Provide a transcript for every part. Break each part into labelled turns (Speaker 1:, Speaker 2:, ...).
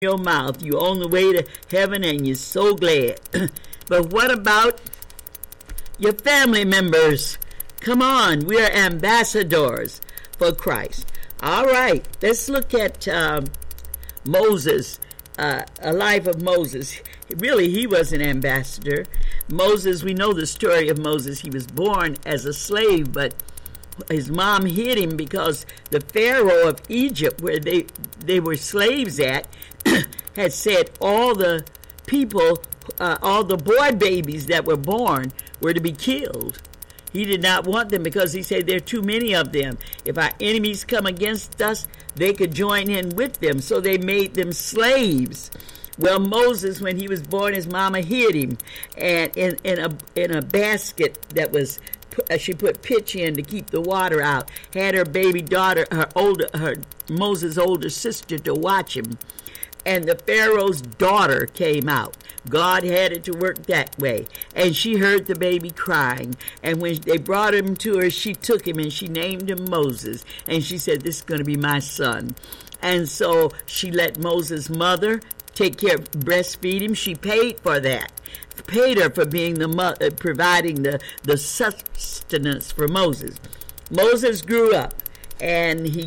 Speaker 1: your mouth. You're on the way to heaven and you're so glad. But what about your family members? Come on, we are ambassadors for Christ. All right, let's look at Moses, a life of Moses. Really, he was an ambassador. Moses, we know the story of Moses. He was born as a slave, but his mom hid him because the Pharaoh of Egypt, where they were slaves at, had said all the people, all the boy babies that were born were to be killed. He did not want them because he said there are too many of them. If our enemies come against us, they could join in with them. So they made them slaves. Well, Moses, when he was born, his mama hid him, and in a basket that was, she put pitch in to keep the water out. Had her baby daughter, Moses' older sister, to watch him. And the Pharaoh's daughter came out. God had it to work that way. And she heard the baby crying. And when they brought him to her, she took him and she named him Moses. And she said, this is going to be my son. And so she let Moses' mother take care of, breastfeed him. She paid for that. Paid her for being the mother, providing the sustenance for Moses. Moses grew up and he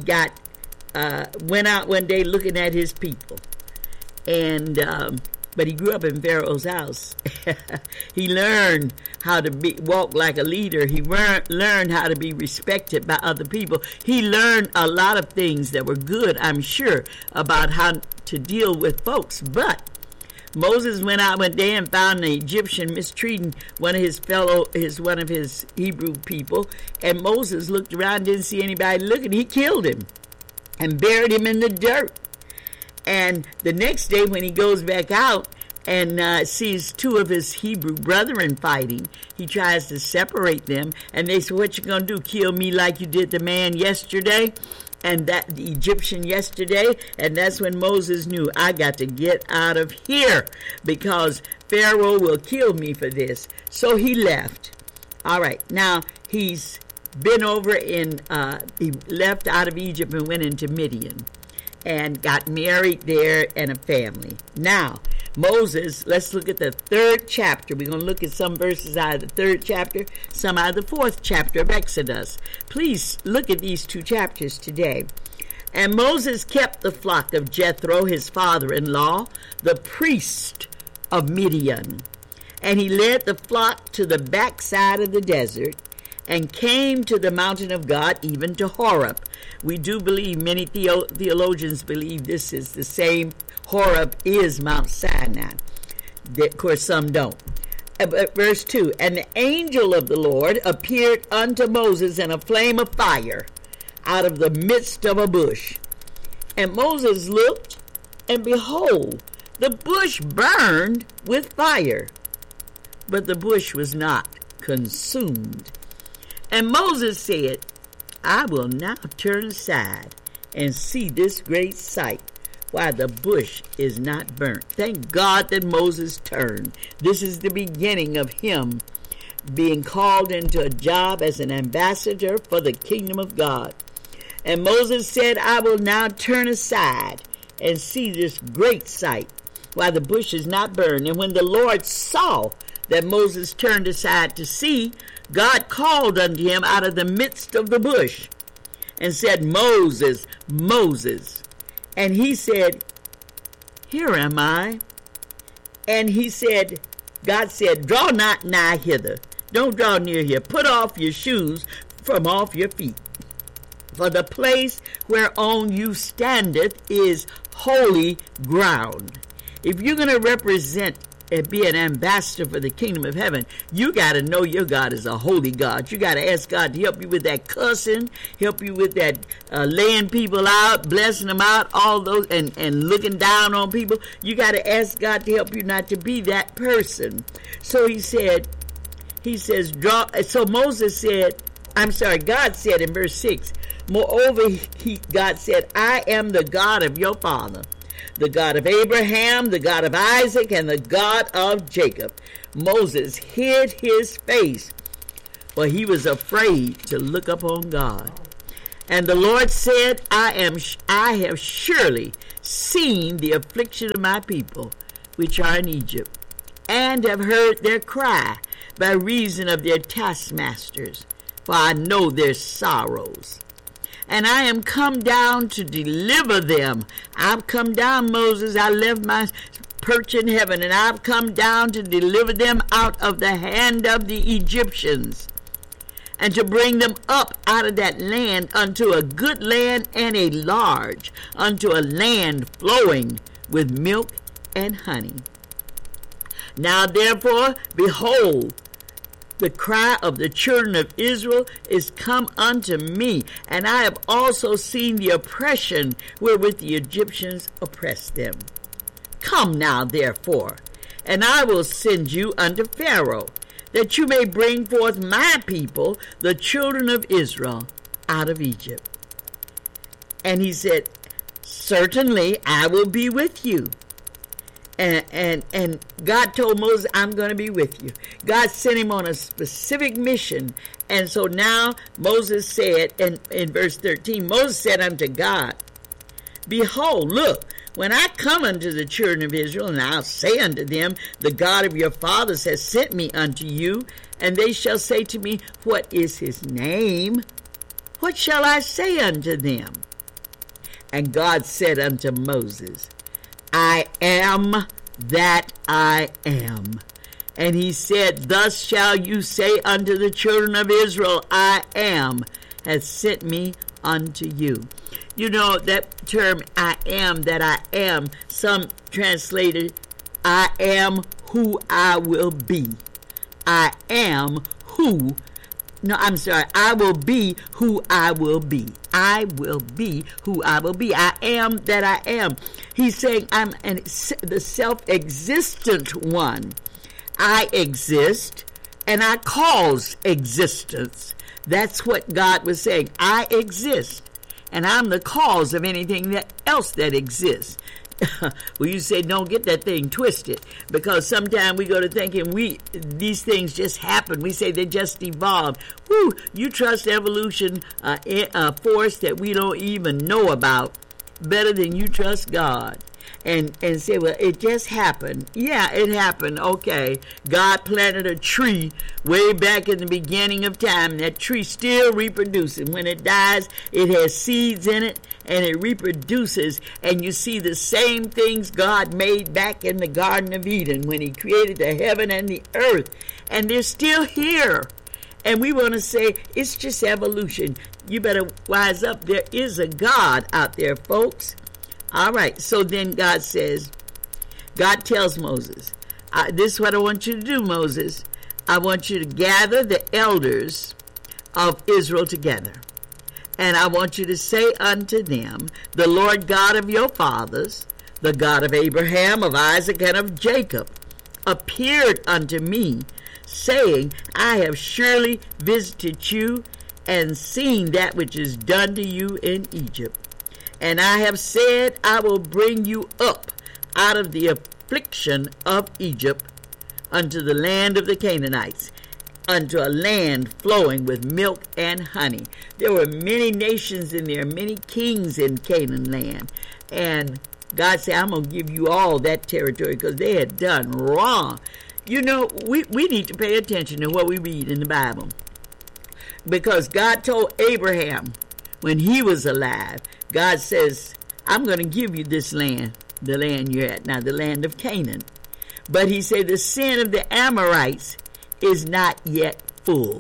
Speaker 1: went out one day looking at his people. And but he grew up in Pharaoh's house. He learned how to walk like a leader. He learned how to be respected by other people. He learned a lot of things that were good, I'm sure, about how to deal with folks. But Moses went out one day and found an Egyptian mistreating one of his Hebrew people. And Moses looked around, didn't see anybody looking. He killed him and buried him in the dirt. And the next day when he goes back out and sees two of his Hebrew brethren fighting, he tries to separate them. And they say, what you going to do, kill me like you did the man yesterday? And the Egyptian yesterday? And that's when Moses knew, I got to get out of here because Pharaoh will kill me for this. So he left. All right, now he's been over he left out of Egypt and went into Midian and got married there and a family. Now, Moses, let's look at the 3rd chapter. We're going to look at some verses out of the 3rd chapter, some out of the 4th chapter of Exodus. Please look at these 2 chapters today. And Moses kept the flock of Jethro, his father-in-law, the priest of Midian. And he led the flock to the backside of the desert and came to the mountain of God, even to Horeb. We do believe, many theologians believe this is the same. Horeb is Mount Sinai. Of course, some don't. But verse 2, and the angel of the Lord appeared unto Moses in a flame of fire out of the midst of a bush. And Moses looked, and behold, the bush burned with fire, but the bush was not consumed. And Moses said, I will now turn aside and see this great sight, why the bush is not burnt. Thank God that Moses turned. This is the beginning of him being called into a job as an ambassador for the kingdom of God. And Moses said, I will now turn aside and see this great sight, why the bush is not burned. And when the Lord saw that Moses turned aside to see, God called unto him out of the midst of the bush and said, Moses, Moses. And he said, here am I. And he said, God said, draw not nigh hither. Don't draw near here. Put off your shoes from off your feet. For the place whereon you standeth is holy ground. If you're going to represent and be an ambassador for the kingdom of heaven, you got to know your God is a holy God. You got to ask God to help you with that cussing, help you with that laying people out, blessing them out, all those, and looking down on people. You got to ask God to help you not to be that person. So Moses said, God said in verse 6, moreover, God said, I am the God of your father, the God of Abraham, the God of Isaac, and the God of Jacob. Moses hid his face, for he was afraid to look upon God. And the Lord said, I have surely seen the affliction of my people, which are in Egypt, and have heard their cry by reason of their taskmasters, for I know their sorrows. And I am come down to deliver them. I've come down, Moses. I left my perch in heaven, and I've come down to deliver them out of the hand of the Egyptians, and to bring them up out of that land unto a good land and a large, unto a land flowing with milk and honey. Now therefore, behold, the cry of the children of Israel is come unto me, and I have also seen the oppression wherewith the Egyptians oppress them. Come now, therefore, and I will send you unto Pharaoh, that you may bring forth my people, the children of Israel, out of Egypt. And he said, certainly I will be with you. And God told Moses, I'm going to be with you. God sent him on a specific mission. And so now Moses said, in verse 13, Moses said unto God, behold, look, when I come unto the children of Israel, and I'll say unto them, the God of your fathers has sent me unto you, and they shall say to me, what is his name? What shall I say unto them? And God said unto Moses, I am that I am. And he said, thus shall you say unto the children of Israel, I am, has sent me unto you. You know, that term, I am that I am, some translated, I am who I will be. I am who, no, I'm sorry, I will be who I will be. I will be who I will be. I am that I am. He's saying I'm the self-existent one. I exist, and I cause existence. That's what God was saying. I exist, and I'm the cause of anything else that exists. Well, you say don't get that thing twisted, because sometimes we go to thinking these things just happen. We say they just evolved. Whew, you trust evolution, a force that we don't even know about, better than you trust God. And say, well, it just happened. Yeah, it happened. Okay. God planted a tree way back in the beginning of time. That tree still reproduces. When it dies, it has seeds in it, and it reproduces. And you see the same things God made back in the Garden of Eden when he created the heaven and the earth. And they're still here. And we want to say, it's just evolution. You better wise up. There is a God out there, folks. All right, so then God tells Moses, this is what I want you to do, Moses. I want you to gather the elders of Israel together. And I want you to say unto them, the Lord God of your fathers, the God of Abraham, of Isaac, and of Jacob, appeared unto me, saying, I have surely visited you and seen that which is done to you in Egypt. And I have said, I will bring you up out of the affliction of Egypt unto the land of the Canaanites, unto a land flowing with milk and honey. There were many nations in there, many kings in Canaan land. And God said, I'm going to give you all that territory because they had done wrong. You know, we need to pay attention to what we read in the Bible. Because God told Abraham when he was alive, God says, I'm going to give you this land, the land you're at now, the land of Canaan. But he said the sin of the Amorites is not yet full.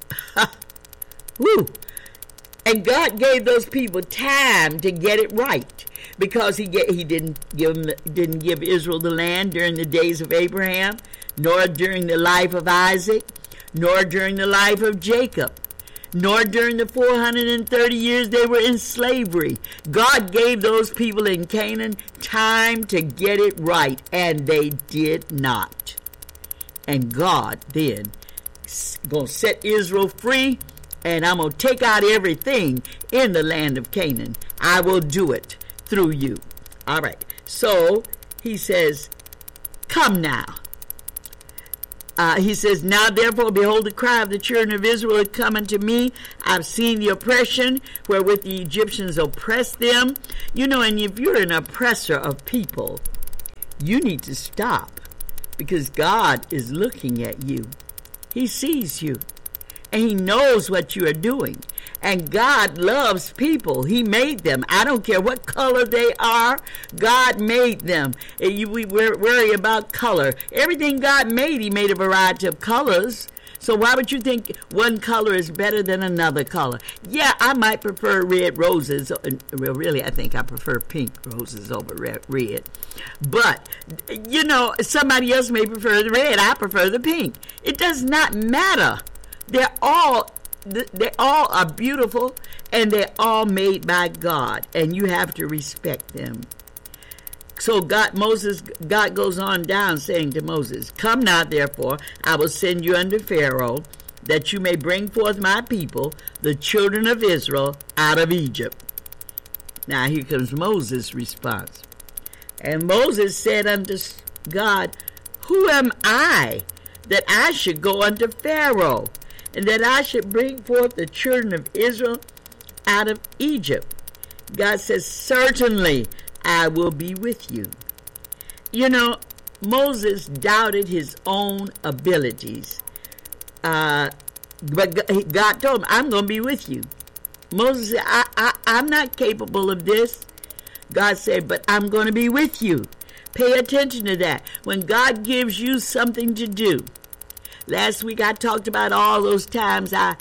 Speaker 1: Woo! And God gave those people time to get it right, because he didn't give Israel the land during the days of Abraham, nor during the life of Isaac, nor during the life of Jacob, nor during the 430 years they were in slavery. God gave those people in Canaan time to get it right, and they did not. And God then going to set Israel free, and I'm going to take out everything in the land of Canaan. I will do it through you. All right. So he says, come now. He says, now therefore, behold, the cry of the children of Israel is come unto me. I've seen the oppression wherewith the Egyptians oppress them. You know, and if you're an oppressor of people, you need to stop, because God is looking at you. He sees you, and he knows what you are doing. And God loves people. He made them. I don't care what color they are. God made them. We worry about color. Everything God made, he made a variety of colors. So why would you think one color is better than another color? Yeah, I might prefer red roses. Well, really, I think I prefer pink roses over red. But, you know, somebody else may prefer the red. I prefer the pink. It does not matter. They all are beautiful, and they're all made by God, and you have to respect them. So God goes on down, saying to Moses, come now, therefore, I will send you unto Pharaoh, that you may bring forth my people, the children of Israel, out of Egypt. Now here comes Moses' response. And Moses said unto God, who am I, that I should go unto Pharaoh, and that I should bring forth the children of Israel out of Egypt? God says, certainly I will be with you. You know, Moses doubted his own abilities. But God told him, I'm going to be with you. Moses said, I'm not capable of this. God said, but I'm going to be with you. Pay attention to that. When God gives you something to do. Last week I talked about all those times I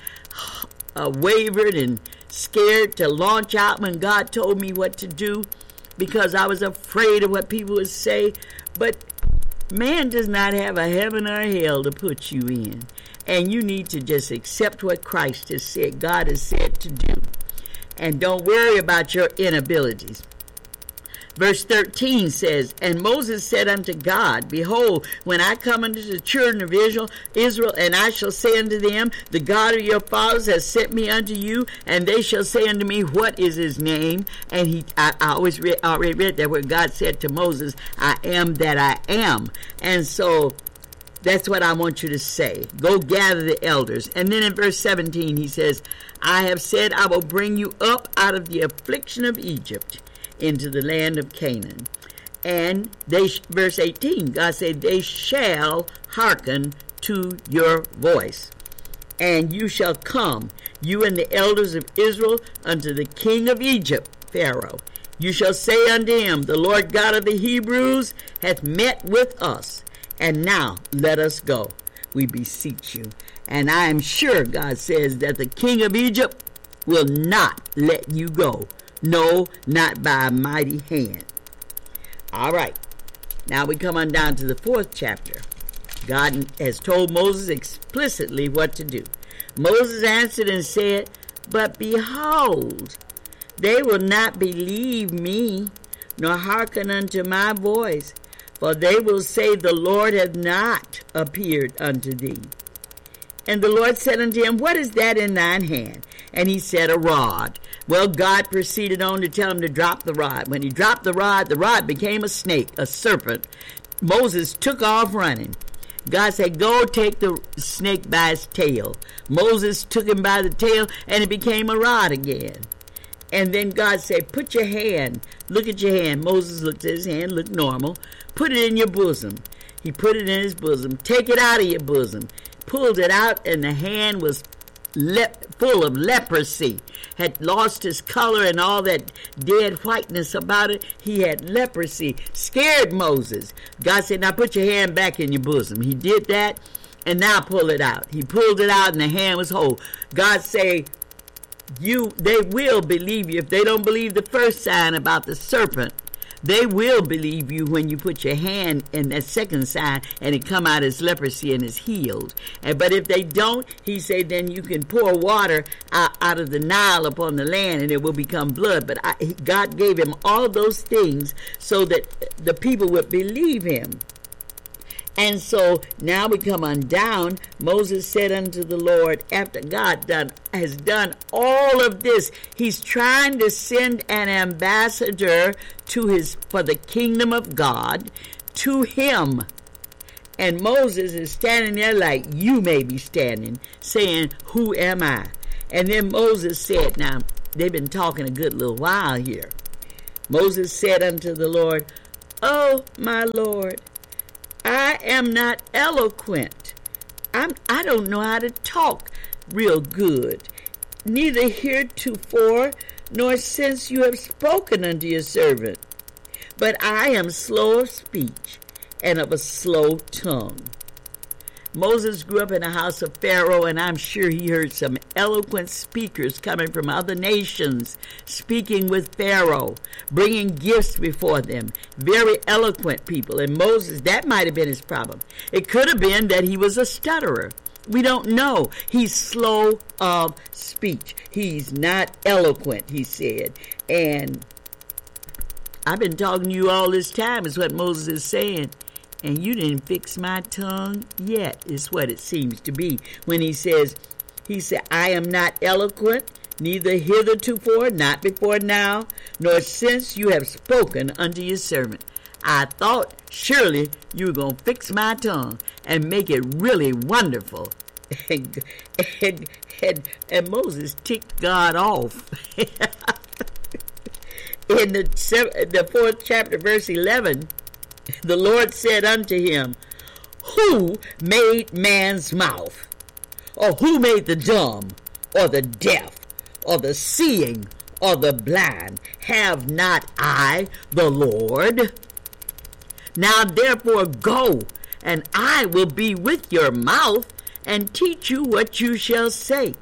Speaker 1: wavered and scared to launch out when God told me what to do, because I was afraid of what people would say. But man does not have a heaven or a hell to put you in. And you need to just accept what Christ has said, God has said to do. And don't worry about your inabilities. Verse 13 says, and Moses said unto God, behold, when I come unto the children of Israel, and I shall say unto them, the God of your fathers has sent me unto you, and they shall say unto me, what is his name? And I already read that where God said to Moses, I am that I am. And so that's what I want you to say. Go gather the elders. And then in verse 17 he says, I have said I will bring you up out of the affliction of Egypt into the land of Canaan. And verse 18, God said, they shall hearken to your voice. And you shall come, you and the elders of Israel, unto the king of Egypt, Pharaoh. You shall say unto him, the Lord God of the Hebrews hath met with us, and now let us go, we beseech you. And I am sure, God says, that the king of Egypt will not let you go. No, not by a mighty hand. All right. Now we come on down to the 4th chapter. God has told Moses explicitly what to do. Moses answered and said, but behold, they will not believe me, nor hearken unto my voice, for they will say, the Lord hath not appeared unto thee. And the Lord said unto him, what is that in thine hand? And he said, a rod. Well, God proceeded on to tell him to drop the rod. When he dropped the rod became a snake, a serpent. Moses took off running. God said, go take the snake by its tail. Moses took him by the tail, and it became a rod again. And then God said, put your hand, look at your hand. Moses looked at his hand, looked normal. Put it in your bosom. He put it in his bosom. Take it out of your bosom. Pulled it out, and the hand was full of leprosy, had lost his color and all that dead whiteness about it. He had leprosy, scared Moses. God said, now put your hand back in your bosom. He did that, and now pull it out. He pulled it out, and the hand was whole. God said, they will believe you. If they don't believe the first sign about the serpent, they will believe you when you put your hand in that second sign and it come out as leprosy and is healed. But if they don't, he said, then you can pour water out of the Nile upon the land and it will become blood. But God gave him all those things so that the people would believe him. And so now we come on down. Moses said unto the Lord, after God has done all of this, he's trying to send an ambassador for the kingdom of God to him. And Moses is standing there like you may be standing, saying, who am I? And then Moses said, now, they've been talking a good little while here. Moses said unto the Lord, oh, my Lord, I am not eloquent. I don't know how to talk real good, neither heretofore nor since you have spoken unto your servant. But I am slow of speech and of a slow tongue. Moses grew up in the house of Pharaoh, and I'm sure he heard some eloquent speakers coming from other nations, speaking with Pharaoh, bringing gifts before them. Very eloquent people. And Moses, that might have been his problem. It could have been that he was a stutterer. We don't know. He's slow of speech. He's not eloquent, he said. And I've been talking to you all this time, is what Moses is saying. And you didn't fix my tongue yet, is what it seems to be. When he said, I am not eloquent, neither heretofore, not before now, nor since you have spoken unto your servant. I thought surely you were going to fix my tongue and make it really wonderful. And Moses ticked God off. In the 4th chapter, verse 11, the Lord said unto him, who made man's mouth? Or who made the dumb, or the deaf, or the seeing, or the blind? Have not I the Lord? Now therefore go, and I will be with your mouth, and teach you what you shall say.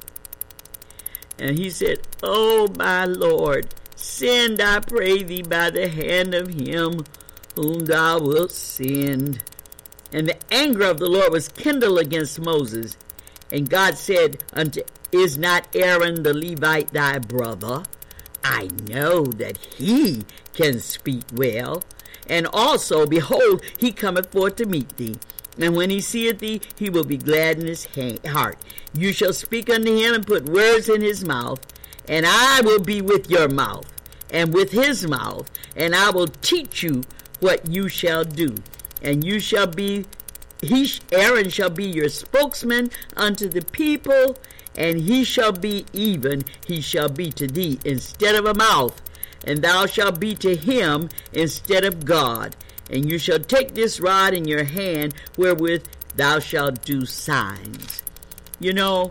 Speaker 1: And he said, O my Lord, send, I pray thee, by the hand of him whom thou wilt send. And the anger of the Lord was kindled against Moses. And God said unto, is not Aaron the Levite thy brother? I know that he can speak well. And also, behold, he cometh forth to meet thee. And when he seeth thee, he will be glad in his heart. You shall speak unto him and put words in his mouth. And I will be with your mouth, and with his mouth, and I will teach you what you shall do. And you shall be, Aaron shall be your spokesman unto the people, and he shall be to thee instead of a mouth, and thou shalt be to him instead of God. And you shall take this rod in your hand, wherewith thou shalt do signs. You know,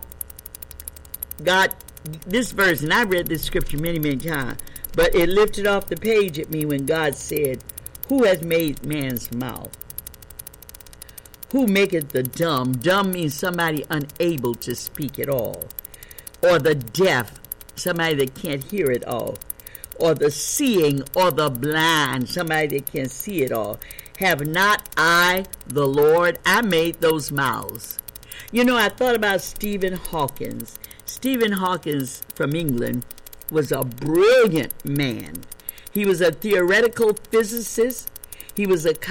Speaker 1: God, this verse, and I read this scripture many, many times, but it lifted off the page at me when God said, who has made man's mouth? Who maketh the dumb? Dumb means somebody unable to speak at all. Or the deaf, somebody that can't hear at all. Or the seeing, or the blind, somebody that can see it all. Have not I, the Lord? I made those mouths. You know, I thought about Stephen Hawkins. Stephen Hawkins from England was a brilliant man. He was a theoretical physicist. He was a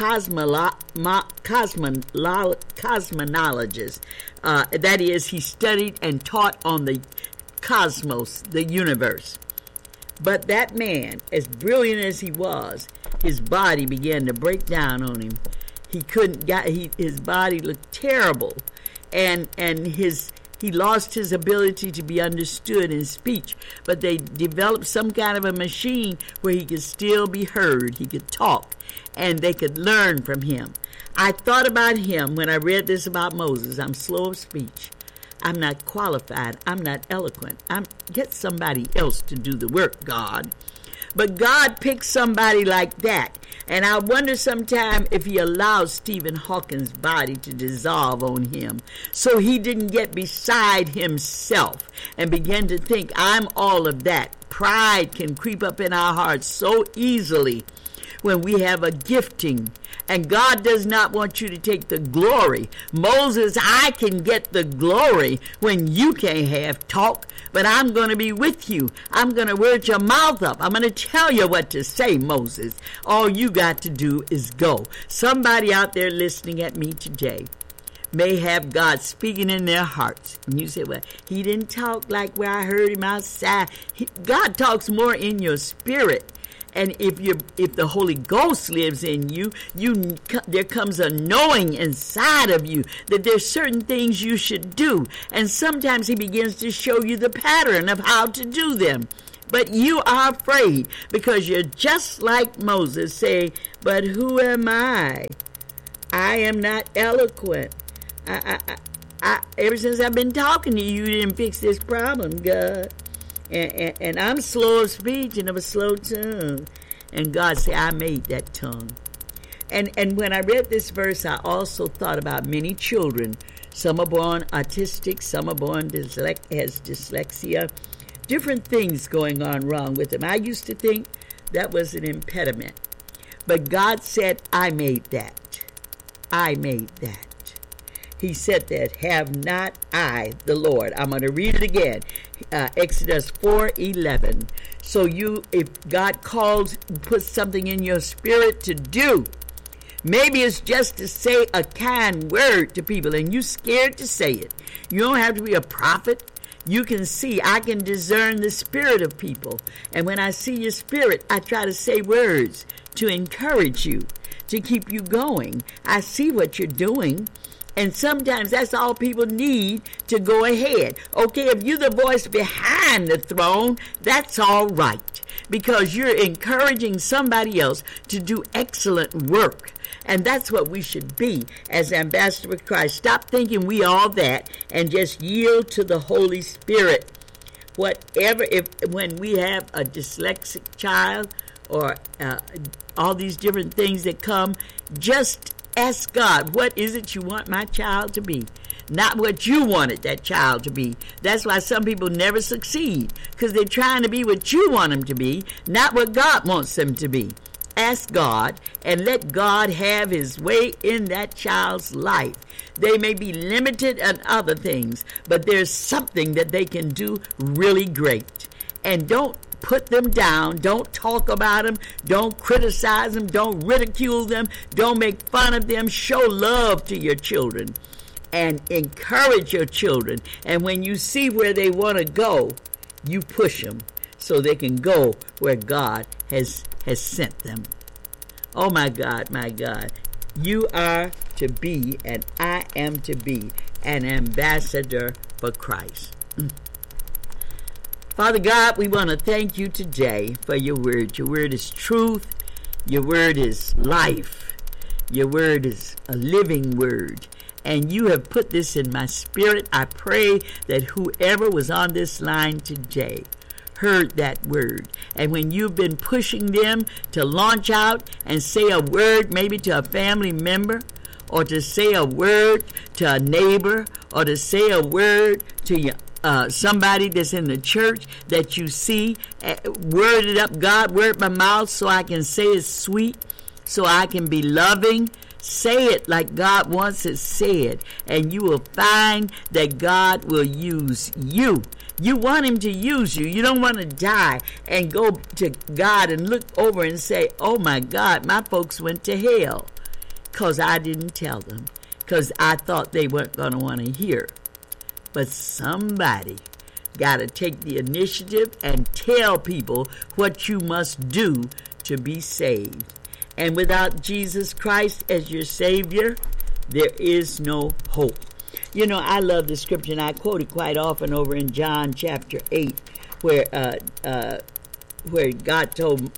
Speaker 1: cosmologist. That is, he studied and taught on the cosmos, the universe. But that man, as brilliant as he was, his body began to break down on him. His body looked terrible, and he lost his ability to be understood in speech. But they developed some kind of a machine where he could still be heard. He could talk, and they could learn from him. I thought about him when I read this about Moses. I'm slow of speech. I'm not qualified. I'm not eloquent. Get somebody else to do the work, God. But God picked somebody like that. And I wonder sometime if he allowed Stephen Hawkins' body to dissolve on him so he didn't get beside himself and begin to think, I'm all of that. Pride can creep up in our hearts so easily when we have a gifting. And God does not want you to take the glory. Moses, I can get the glory when you can't have talk, but I'm going to be with you. I'm going to word your mouth up. I'm going to tell you what to say, Moses. All you got to do is go. Somebody out there listening at me today may have God speaking in their hearts. And you say, well, he didn't talk like where I heard him outside. God talks more in your spirit. And if the Holy Ghost lives in you, there comes a knowing inside of you that there's certain things you should do. And sometimes he begins to show you the pattern of how to do them. But you are afraid because you're just like Moses saying, but who am I? I am not eloquent. Ever since I've been talking to you, you didn't fix this problem, God. And I'm slow of speech and of a slow tongue. And God said, I made that tongue. And when I read this verse, I also thought about many children. Some are born autistic, some are born has dyslexia. Different things going on wrong with them. I used to think that was an impediment. But God said, I made that. I made that. He said that, have not I, the Lord. I'm going to read it again. Exodus 4:11. So if God puts something in your spirit to do, maybe it's just to say a kind word to people and you're scared to say it. You don't have to be a prophet. You can see, I can discern the spirit of people. And when I see your spirit, I try to say words to encourage you, to keep you going. I see what you're doing. And sometimes that's all people need to go ahead. Okay, if you're the voice behind the throne, that's all right. Because you're encouraging somebody else to do excellent work. And that's what we should be as ambassadors of Christ. Stop thinking we all that and just yield to the Holy Spirit. When we have a dyslexic child or all these different things that come, just ask God, what is it you want my child to be? Not what you wanted that child to be. That's why some people never succeed, because they're trying to be what you want them to be, not what God wants them to be. Ask God and let God have his way in that child's life. They may be limited in other things, but there's something that they can do really great. And don't put them down. Don't talk about them. Don't criticize them. Don't ridicule them. Don't make fun of them. Show love to your children and encourage your children. And when you see where they want to go, you push them so they can go where God has sent them. Oh, my God, my God. You are to be, and I am to be, an ambassador for Christ. Father God, we want to thank you today for your word. Your word is truth. Your word is life. Your word is a living word. And you have put this in my spirit. I pray that whoever was on this line today heard that word. And when you've been pushing them to launch out and say a word maybe to a family member, or to say a word to a neighbor, or to say a word to somebody that's in the church that you see, word it up. God, word my mouth so I can say it sweet, so I can be loving. Say it like God wants it said, and you will find that God will use you. You want him to use you. You don't want to die and go to God and look over and say, oh my God, my folks went to hell because I didn't tell them, because I thought they weren't going to want to hear. But somebody got to take the initiative and tell people what you must do to be saved. And without Jesus Christ as your Savior, there is no hope. You know, I love the scripture, and I quote it quite often over in John chapter 8, where God told,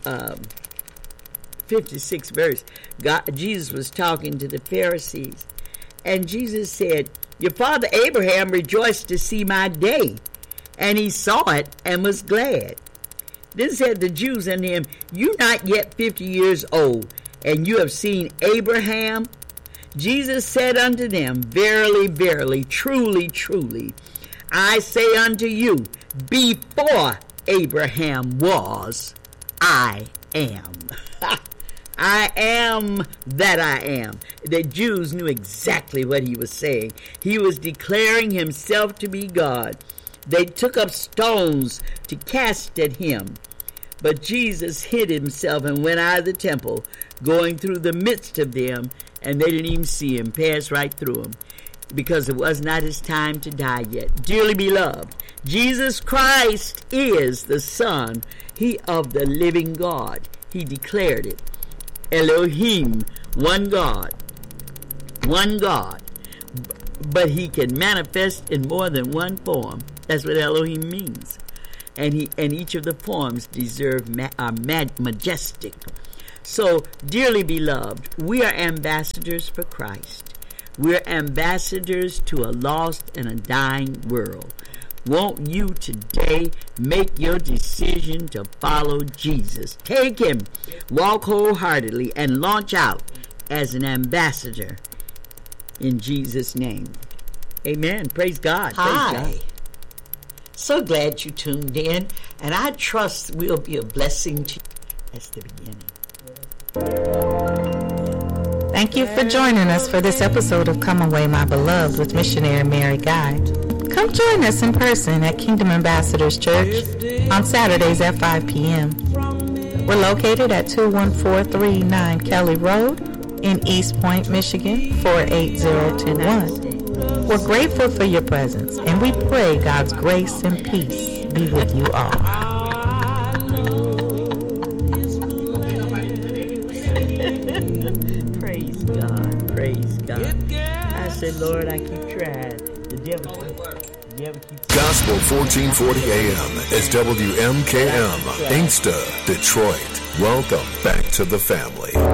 Speaker 1: 56th verse, Jesus was talking to the Pharisees, and Jesus said, your father Abraham rejoiced to see my day, and he saw it and was glad. Then said the Jews unto him, you not yet 50 years old, and you have seen Abraham? Jesus said unto them, verily, verily, truly, truly, I say unto you, before Abraham was, I am. I am that I am. The Jews knew exactly what he was saying. He was declaring himself to be God. They took up stones to cast at him. But Jesus hid himself and went out of the temple, going through the midst of them, and they didn't even see him, pass right through him, because it was not his time to die yet. Dearly beloved, Jesus Christ is the Son of the living God. He declared it. Elohim, one God. One God. But he can manifest in more than one form. That's what Elohim means. And each of the forms are majestic. So, dearly beloved, we are ambassadors for Christ. We're ambassadors to a lost and a dying world. Won't you today make your decision to follow Jesus? Take him, walk wholeheartedly, and launch out as an ambassador in Jesus' name. Amen. Praise God.
Speaker 2: Hi.
Speaker 1: Praise God.
Speaker 2: So glad you tuned in, and I trust we'll be a blessing to you.
Speaker 1: That's the beginning.
Speaker 3: Thank you for joining us for this episode of Come Away, My Beloved with Missionary Mary Guy. Come join us in person at Kingdom Ambassadors Church on Saturdays at 5 p.m. We're located at 21439 Kelly Road in East Point, Michigan, 48021. We're grateful for your presence, and we pray God's grace and peace be with you all.
Speaker 1: Praise God. Praise God. I said, Lord, I keep trying. The devil keeps
Speaker 4: Gospel 1440 AM is WMKM, Inkster, Detroit. Welcome back to the family.